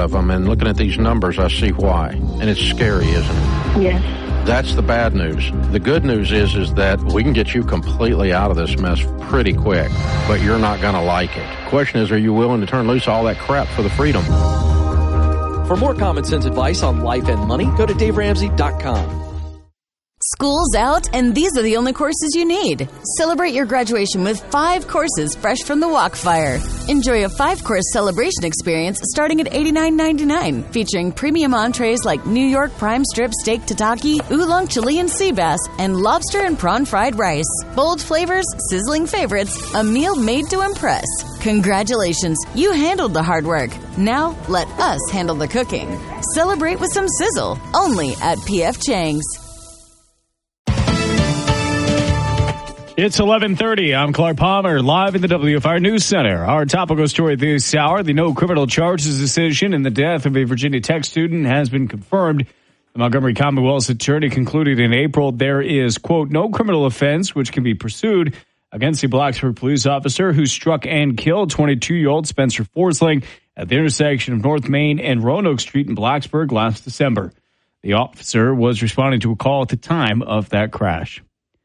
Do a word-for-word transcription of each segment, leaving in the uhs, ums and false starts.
of them, and looking at these numbers, I see why. And it's scary, isn't it? Yes. That's the bad news. The good news is, is that we can get you completely out of this mess pretty quick, but you're not going to like it. The question is, are you willing to turn loose all that crap for the freedom? For more common sense advice on life and money, go to dave ramsey dot com. School's out, and these are the only courses you need. Celebrate your graduation with five courses fresh from the Walkfire. Enjoy a five-course celebration experience starting at eighty-nine ninety-nine, featuring premium entrees like New York prime strip steak tataki, oolong Chilean sea bass, and lobster and prawn fried rice. Bold flavors, sizzling favorites, a meal made to impress. Congratulations, you handled the hard work. Now, let us handle the cooking. Celebrate with some sizzle, only at P F Chang's. It's eleven thirty. I'm Clark Palmer, live in the W F R News Center. Our topical story this hour, the no criminal charges decision in the death of a Virginia Tech student has been confirmed. The Montgomery Commonwealth's attorney concluded in April there is, quote, no criminal offense which can be pursued against the Blacksburg police officer who struck and killed twenty-two-year-old Spencer Forsling at the intersection of North Main and Roanoke Street in Blacksburg last December. The officer was responding to a call at the time of that crash.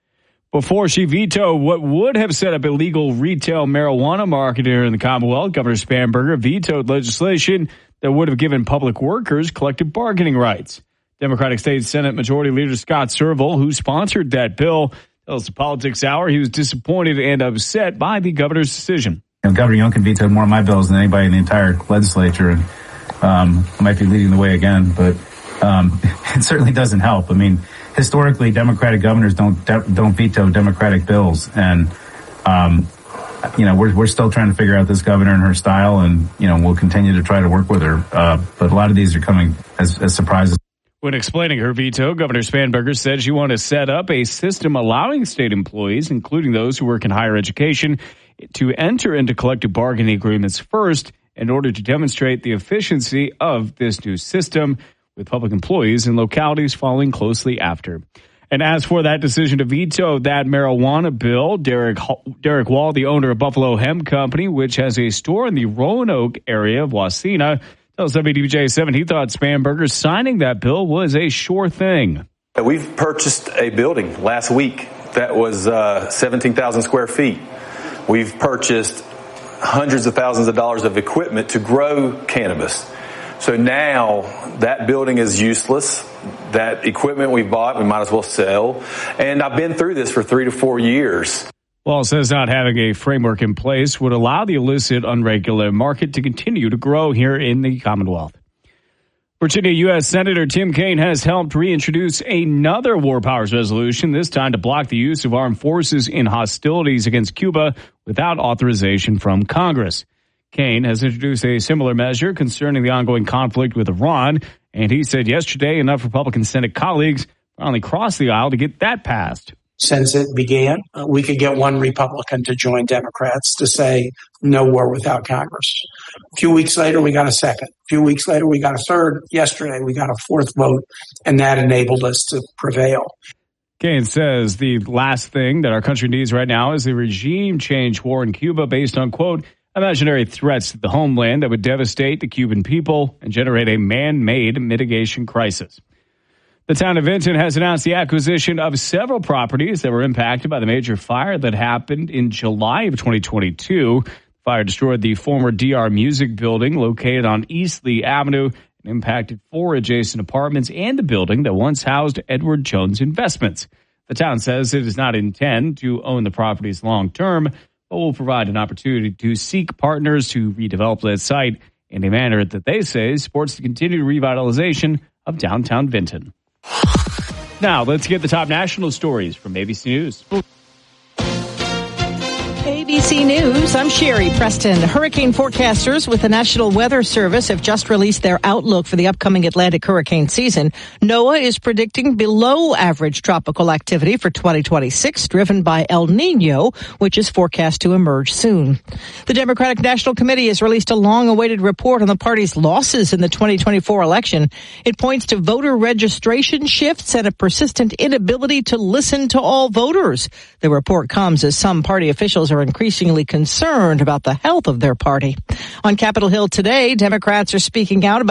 Before she vetoed what would have set up illegal retail marijuana market here in the Commonwealth, Governor Spanberger vetoed legislation that would have given public workers collective bargaining rights. Democratic State Senate Majority Leader Scott Serval, who sponsored that bill, tells the Politics Hour he was disappointed and upset by the governor's decision. You know, Governor Youngkin vetoed more of my bills than anybody in the entire legislature, and um, I might be leading the way again, but um, it certainly doesn't help. I mean, historically, Democratic governors don't don't veto Democratic bills, and um, you know we're we're still trying to figure out this governor and her style, and you know we'll continue to try to work with her. Uh, but a lot of these are coming as, as surprises. When explaining her veto, Governor Spanberger said she wanted to set up a system allowing state employees, including those who work in higher education, to enter into collective bargaining agreements first in order to demonstrate the efficiency of this new system, with public employees in localities following closely after. And as for that decision to veto that marijuana bill, Derek Derek Wall, the owner of Buffalo Hemp Company, which has a store in the Roanoke area of Wasena, tells W D B J seven he thought Spanberger signing that bill was a sure thing. We've purchased a building last week that was uh, seventeen thousand square feet. We've purchased hundreds of thousands of dollars of equipment to grow cannabis. So now that building is useless. That equipment we bought, we might as well sell. And I've been through this for three to four years. Wall says not having a framework in place would allow the illicit, unregulated market to continue to grow here in the Commonwealth. Virginia U S Senator Tim Kaine has helped reintroduce another war powers resolution, this time to block the use of armed forces in hostilities against Cuba without authorization from Congress. Kaine has introduced a similar measure concerning the ongoing conflict with Iran, and he said yesterday enough Republican Senate colleagues finally crossed the aisle to get that passed. Since it began, uh, we could get one Republican to join Democrats to say no war without Congress. A few weeks later, we got a second. A few weeks later, we got a third. Yesterday, we got a fourth vote, and that enabled us to prevail. Kaine says the last thing that our country needs right now is a regime change war in Cuba based on, quote, imaginary threats to the homeland that would devastate the Cuban people and generate a man-made mitigation crisis. The town of Vinton has announced the acquisition of several properties that were impacted by the major fire that happened in July of twenty twenty-two. The fire destroyed the former D R Music building located on East Lee Avenue and impacted four adjacent apartments and the building that once housed Edward Jones Investments. The town says it does not intend to own the properties long term, but will provide an opportunity to seek partners to redevelop that site in a manner that they say supports the continued revitalization of downtown Vinton. Now, let's get the top national stories from A B C News. A B C News, I'm Sherry Preston. Hurricane forecasters with the National Weather Service have just released their outlook for the upcoming Atlantic hurricane season. NOAA is predicting below average tropical activity for twenty twenty-six, driven by El Nino, which is forecast to emerge soon. The Democratic National Committee has released a long-awaited report on the party's losses in the twenty twenty-four election. It points to voter registration shifts and a persistent inability to listen to all voters. The report comes as some party officials are increasingly concerned about the health of their party. On Capitol Hill today, Democrats are speaking out about